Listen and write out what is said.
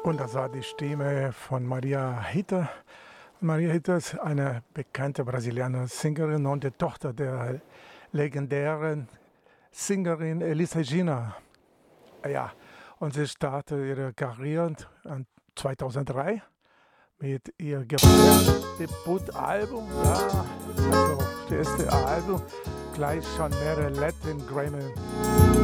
Und das war die Stimme von Maria Rita. Maria Rita ist eine bekannte brasilianische Sängerin und die Tochter der legendären Sängerin Elis Regina. Ja, und sie startete ihre Karriere 2003 mit ihr Debutalbum. Ja, also das erste Album, gleich schon mehrere Latin Grammy